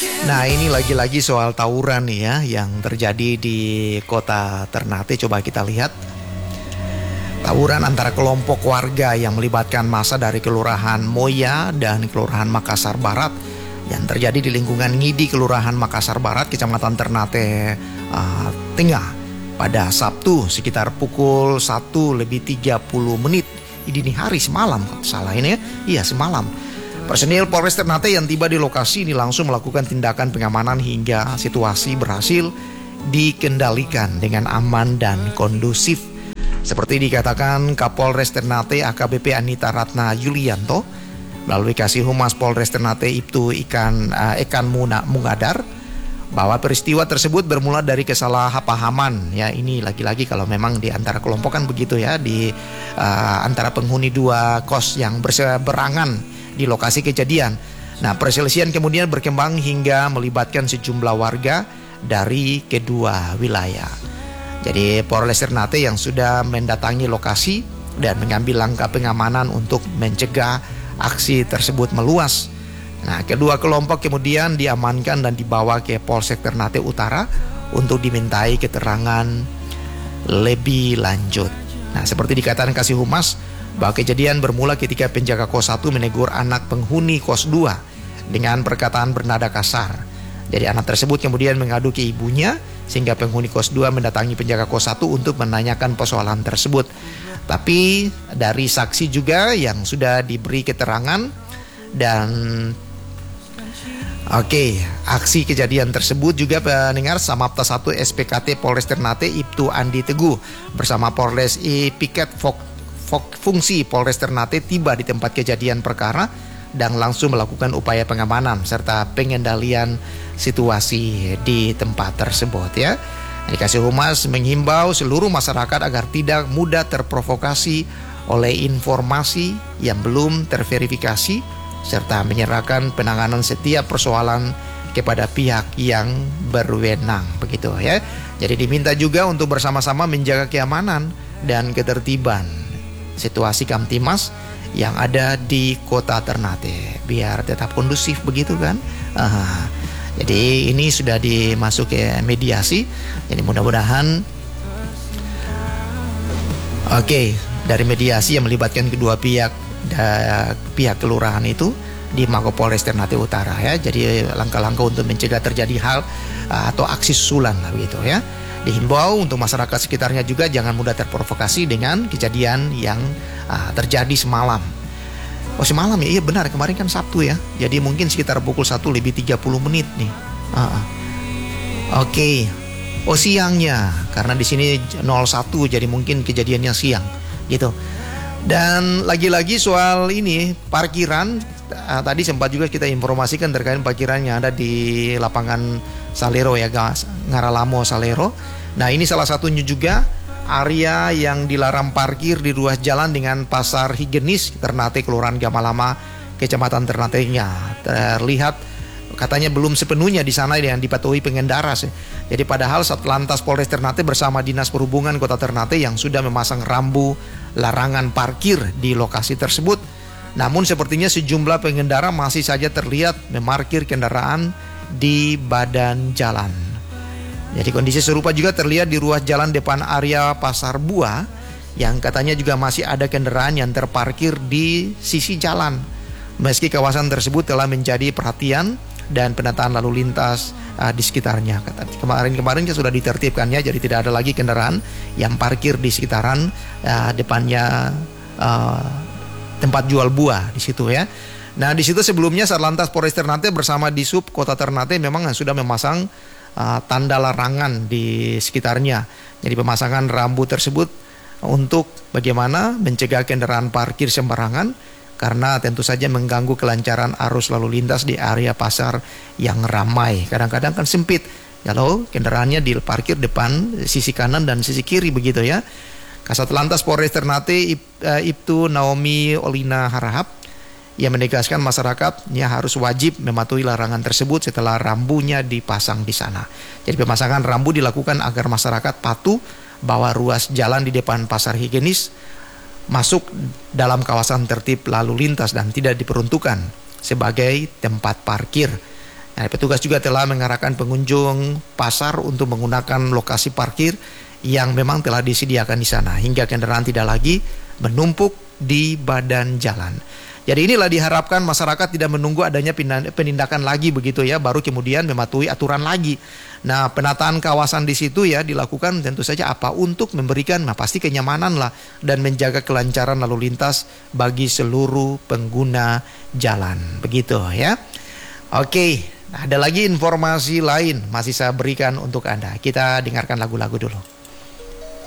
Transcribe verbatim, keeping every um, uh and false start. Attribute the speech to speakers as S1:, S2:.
S1: Nah, ini lagi-lagi soal tawuran nih ya yang terjadi di kota Ternate. Coba kita lihat. Tawuran antara kelompok warga yang melibatkan massa dari Kelurahan Moya dan Kelurahan Makassar Barat yang terjadi di lingkungan Ngidi, Kelurahan Makassar Barat, Kecamatan Ternate uh, Tengah pada Sabtu sekitar pukul satu lebih tiga puluh menit dini hari semalam. Salah ini ya? Iya, semalam. Personil Polres Ternate yang tiba di lokasi ini langsung melakukan tindakan pengamanan hingga situasi berhasil dikendalikan dengan aman dan kondusif. Seperti dikatakan Kapolres Ternate A K B P Anita Ratna Yulianto melalui Kasih Humas Polres Ternate Ibtu Ikan uh, Ekan Muna Mungadar bahwa peristiwa tersebut bermula dari kesalahpahaman. Ya, ini lagi-lagi kalau memang di antara kelompok kan begitu ya, di uh, antara penghuni dua kos yang berseberangan di lokasi kejadian. Nah, perselisihan kemudian berkembang hingga melibatkan sejumlah warga dari kedua wilayah. Jadi Polres Ternate yang sudah mendatangi lokasi dan mengambil langkah pengamanan untuk mencegah aksi tersebut meluas. Nah, kedua kelompok kemudian diamankan dan dibawa ke Polsek Ternate Utara untuk dimintai keterangan lebih lanjut. Nah, seperti dikatakan Kasih Humas, bahwa kejadian bermula ketika penjaga kos satu menegur anak penghuni kos dua dengan perkataan bernada kasar. Jadi anak tersebut kemudian mengadu ke ibunya sehingga penghuni kos dua mendatangi penjaga kos satu untuk menanyakan persoalan tersebut. Tapi dari saksi juga yang sudah diberi keterangan dan oke, okay, aksi kejadian tersebut juga pendengar Samapta satu S P K T Polres Ternate Ibtu Andi Teguh bersama Polres I Piket Fok Fungsi Polres Ternate tiba di tempat kejadian perkara dan langsung melakukan upaya pengamanan serta pengendalian situasi di tempat tersebut ya. Kasih Humas menghimbau seluruh masyarakat agar tidak mudah terprovokasi oleh informasi yang belum terverifikasi serta menyerahkan penanganan setiap persoalan kepada pihak yang berwenang, begitu ya. Jadi diminta juga untuk bersama-sama menjaga keamanan dan ketertiban situasi Kamtimas yang ada di kota Ternate biar tetap kondusif, begitu kan. Aha. Jadi ini sudah dimasuk ke mediasi. Jadi mudah-mudahan oke, okay, dari mediasi yang melibatkan kedua pihak da, pihak kelurahan itu di Mapolres Ternate Utara ya. Jadi langkah-langkah untuk mencegah terjadi hal uh, atau aksi susulan lah begitu ya. Dihimbau untuk masyarakat sekitarnya juga jangan mudah terprovokasi dengan kejadian yang uh, terjadi semalam. Oh semalam ya, iya benar, kemarin kan Sabtu ya. Jadi mungkin sekitar pukul satu lebih tiga puluh menit nih. Uh, uh. Oke. Okay. Oh siangnya, karena di sini nol satu jadi mungkin kejadiannya siang gitu. Dan lagi-lagi soal ini parkiran, uh, tadi sempat juga kita informasikan terkait parkiran yang ada di lapangan Salero ya, Ngaralamo Salero. Nah ini salah satunya juga area yang dilarang parkir di ruas jalan dengan Pasar Higenis Ternate Kelurahan Gamalama Kecamatan Ternate-nya. Terlihat katanya belum sepenuhnya di sana yang dipatuhi pengendara. Jadi padahal Satlantas Polres Ternate bersama Dinas Perhubungan Kota Ternate yang sudah memasang rambu larangan parkir di lokasi tersebut. Namun sepertinya sejumlah pengendara masih saja terlihat memarkir kendaraan di badan jalan. Jadi kondisi serupa juga terlihat di ruas jalan depan area Pasar Buah yang katanya juga masih ada kendaraan yang terparkir di sisi jalan. Meski kawasan tersebut telah menjadi perhatian dan penataan lalu lintas uh, di sekitarnya. Kemarin-kemarin sudah ditertibkan ya, jadi tidak ada lagi kendaraan yang parkir di sekitaran uh, depannya uh, tempat jual buah di situ ya. Nah di situ sebelumnya Satlantas Polres Ternate bersama Disub Kota Ternate memang sudah memasang uh, tanda larangan di sekitarnya. Jadi pemasangan rambu tersebut untuk bagaimana mencegah kendaraan parkir sembarangan karena tentu saja mengganggu kelancaran arus lalu lintas di area pasar yang ramai. Kadang-kadang kan sempit kalau kendaraannya diparkir depan sisi kanan dan sisi kiri begitu ya. Kasat Lantas Polres Ternate Ibtu Naomi Olina Harahap ia menegaskan masyarakatnya harus wajib mematuhi larangan tersebut setelah rambunya dipasang di sana. Jadi pemasangan rambu dilakukan agar masyarakat patuh bahwa ruas jalan di depan Pasar Higienis masuk dalam kawasan tertib lalu lintas dan tidak diperuntukkan sebagai tempat parkir. Nah, petugas juga telah mengarahkan pengunjung pasar untuk menggunakan lokasi parkir yang memang telah disediakan di sana hingga kendaraan tidak lagi menumpuk di badan jalan. Jadi inilah diharapkan masyarakat tidak menunggu adanya penindakan lagi begitu ya, baru kemudian mematuhi aturan lagi. Nah, penataan kawasan di situ ya dilakukan tentu saja apa untuk memberikan nah pasti kenyamanan lah dan menjaga kelancaran lalu lintas bagi seluruh pengguna jalan. Begitu ya. Oke, ada lagi informasi lain masih saya berikan untuk Anda. Kita dengarkan lagu-lagu dulu.